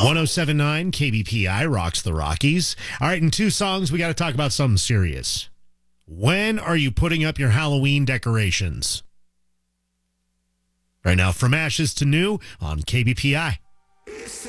1079 KBPI rocks the Rockies. All right, in two songs, we got to talk about something serious. When are you putting up your Halloween decorations? Right now, From Ashes to New on KBPI.